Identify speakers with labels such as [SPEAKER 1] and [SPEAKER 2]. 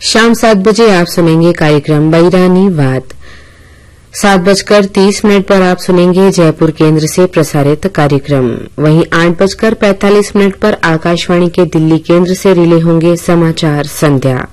[SPEAKER 1] शाम 7 बजे आप सुनेंगे कार्यक्रम बैरानी वाद। 7:30 पर आप सुनेंगे जयपुर केंद्र से प्रसारित कार्यक्रम। वहीं 8:45 पर आकाशवाणी के दिल्ली केंद्र से रिले होंगे समाचार संध्या।